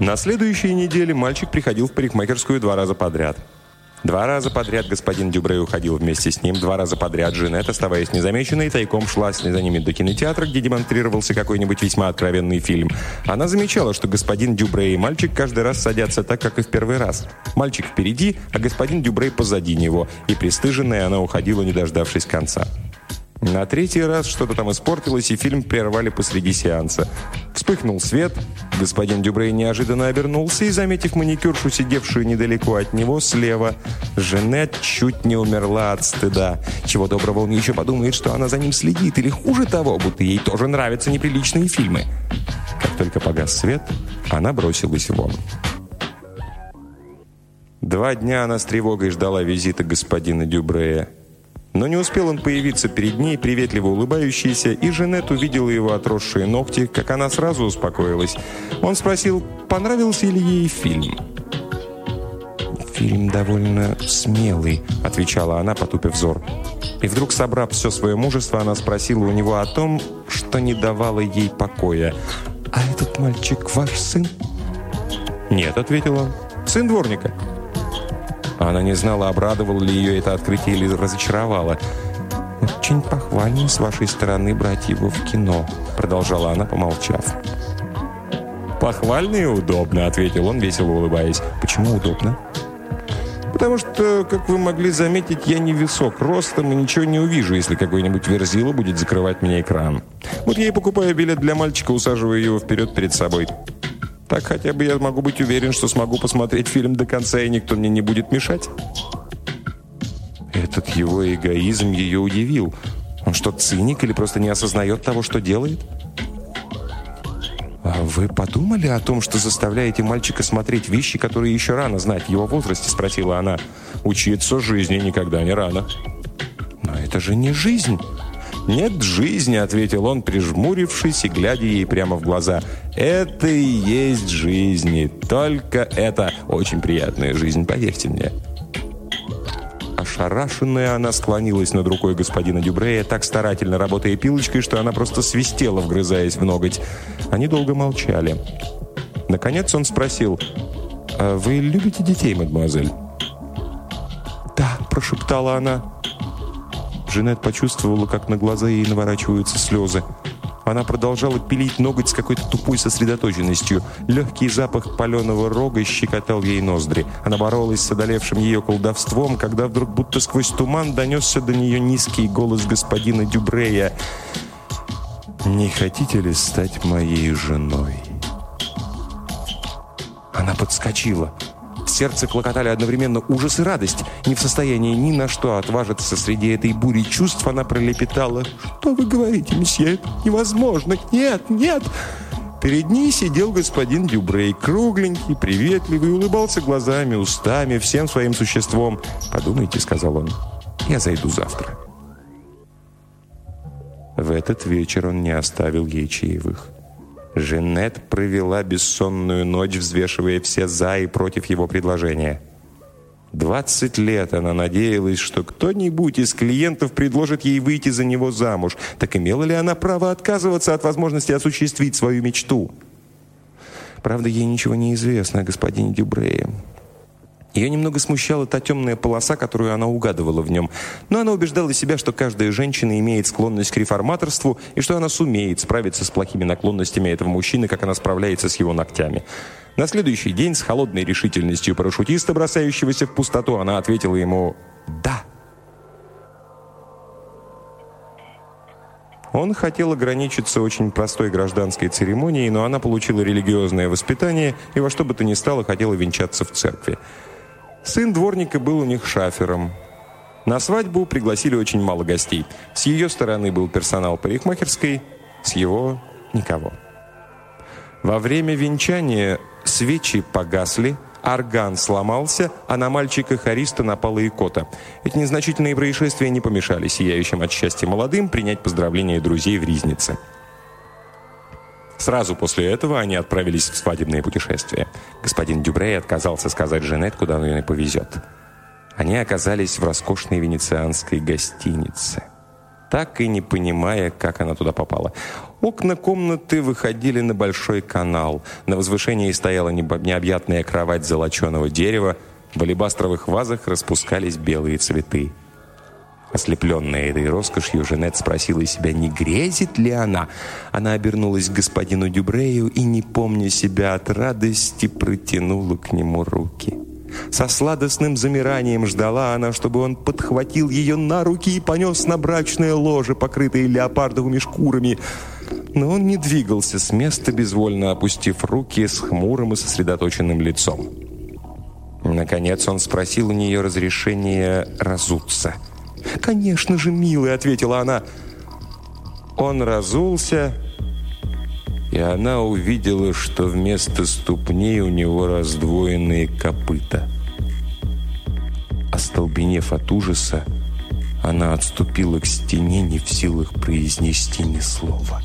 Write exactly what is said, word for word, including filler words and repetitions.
На следующей неделе мальчик приходил в парикмахерскую два раза подряд. Два раза подряд господин Дюбрей уходил вместе с ним, два раза подряд Жанет, оставаясь незамеченной, тайком шла за ними до кинотеатра, где демонстрировался какой-нибудь весьма откровенный фильм. Она замечала, что господин Дюбрей и мальчик каждый раз садятся так, как и в первый раз. Мальчик впереди, а господин Дюбрей позади него, и пристыженная она уходила, не дождавшись конца. На третий раз что-то там испортилось, и фильм прервали посреди сеанса. Вспыхнул свет, господин Дюбрей неожиданно обернулся и, заметив маникюршу, сидевшую недалеко от него, слева, Жанет чуть не умерла от стыда. Чего доброго, он еще подумает, что она за ним следит, или хуже того, будто ей тоже нравятся неприличные фильмы. Как только погас свет, она бросилась вон. Два дня она с тревогой ждала визита господина Дюбрея. Но не успел он появиться перед ней, приветливо улыбающийся, и Жанет увидела его отросшие ногти, как она сразу успокоилась. Он спросил, понравился ли ей фильм. «Фильм довольно смелый», — отвечала она, потупив взор. И вдруг, собрав все свое мужество, она спросила у него о том, что не давало ей покоя. «А этот мальчик ваш сын?» «Нет», — ответил он, — «сын дворника». Она не знала, обрадовало ли ее это открытие или разочаровало. «Очень похвально с вашей стороны брать его в кино», — продолжала она, помолчав. «Похвально и удобно», — ответил он, весело улыбаясь. «Почему удобно?» «Потому что, как вы могли заметить, я невысок ростом и ничего не увижу, если какой-нибудь верзила будет закрывать мне экран. Вот я и покупаю билет для мальчика, усаживаю его вперед перед собой. Так хотя бы я могу быть уверен, что смогу посмотреть фильм до конца, и никто мне не будет мешать». Этот его эгоизм ее удивил. Он что, циник или просто не осознает того, что делает? «А вы подумали о том, что заставляете мальчика смотреть вещи, которые еще рано знать в его возрасте?» — спросила она. «Учиться жизни никогда не рано». «Но это же не жизнь». «Нет жизни», — ответил он, прижмурившись и глядя ей прямо в глаза. «Это и есть жизнь, и только это очень приятная жизнь, поверьте мне». Ошарашенная, она склонилась над рукой господина Дюбрея, так старательно работая пилочкой, что она просто свистела, вгрызаясь в ноготь. Они долго молчали. Наконец он спросил: «А вы любите детей, мадемуазель?» «Да», — прошептала она. Жанет почувствовала, как на глаза ей наворачиваются слезы. Она продолжала пилить ноготь с какой-то тупой сосредоточенностью. Легкий запах паленого рога щекотал ей ноздри. Она боролась с одолевшим ее колдовством, когда вдруг будто сквозь туман донесся до нее низкий голос господина Дюбрея. «Не хотите ли стать моей женой?» Она подскочила. В сердце клокотали одновременно ужас и радость. Не в состоянии ни на что отважиться среди этой бури чувств, она пролепетала: «Что вы говорите, месье? Это невозможно! Нет, нет!» Перед ней сидел господин Дюбрей, кругленький, приветливый, улыбался глазами, устами, всем своим существом. «Подумайте», — сказал он, — «я зайду завтра». В этот вечер он не оставил ей чаевых. Жанет провела бессонную ночь, взвешивая все «за» и против его предложения. Двадцать лет она надеялась, что кто-нибудь из клиентов предложит ей выйти за него замуж. Так имела ли она право отказываться от возможности осуществить свою мечту? Правда, ей ничего не известно о господине Дюбрее. Ее немного смущала та темная полоса, которую она угадывала в нем. Но она убеждала себя, что каждая женщина имеет склонность к реформаторству и что она сумеет справиться с плохими наклонностями этого мужчины, как она справляется с его ногтями. На следующий день с холодной решительностью парашютиста, бросающегося в пустоту, она ответила ему «да». Он хотел ограничиться очень простой гражданской церемонией, но она получила религиозное воспитание и во что бы то ни стало хотела венчаться в церкви. Сын дворника был у них шафером. На свадьбу пригласили очень мало гостей. С ее стороны был персонал парикмахерской, с его – никого. Во время венчания свечи погасли, орган сломался, а на мальчика-хориста напала икота. Эти незначительные происшествия не помешали сияющим от счастья молодым принять поздравления друзей в ризнице. Сразу после этого они отправились в свадебное путешествие. Господин Дюбрей отказался сказать Жанет, куда он ее повезет. Они оказались в роскошной венецианской гостинице, так и не понимая, как она туда попала. Окна комнаты выходили на большой канал. На возвышении стояла необъятная кровать золоченого дерева. В алебастровых вазах распускались белые цветы. Ослепленная этой роскошью, Жанет спросила себя, не грезит ли она. Она обернулась к господину Дюбрею и, не помня себя от радости, протянула к нему руки. Со сладостным замиранием ждала она, чтобы он подхватил ее на руки и понес на брачное ложе, покрытое леопардовыми шкурами. Но он не двигался с места, безвольно опустив руки с хмурым и сосредоточенным лицом. Наконец он спросил у нее разрешения разуться. «Конечно же, милая», — ответила она. Он разулся, и она увидела, что вместо ступней у него раздвоенные копыта. Остолбенев от ужаса, она отступила к стене, не в силах произнести ни слова.